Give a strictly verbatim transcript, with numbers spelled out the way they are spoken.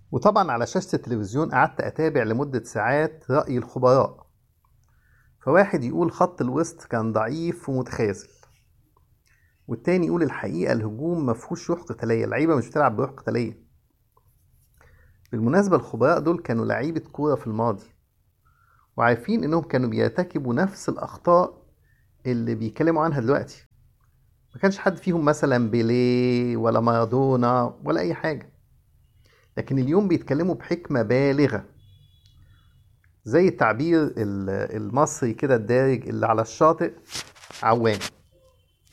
وطبعا على شاشة التلفزيون قعدت أتابع لمدة ساعات رأي الخبراء. فواحد يقول خط الوسط كان ضعيف ومتخاذل، والتاني يقول الحقيقة الهجوم مفهوش روح قتالية، اللعيبة مش بتلعب بروح قتالية. بالمناسبة الخبراء دول كانوا لعيبة كورة في الماضي، وعارفين إنهم كانوا بيرتكبوا نفس الأخطاء اللي بيتكلموا عنها دلوقتي. ما كانش حد فيهم مثلا بيليه ولا مارادونا ولا أي حاجة، لكن اليوم بيتكلموا بحكمة بالغة، زي التعبير ال- المصري كده الدارج اللي على الشاطئ عوام.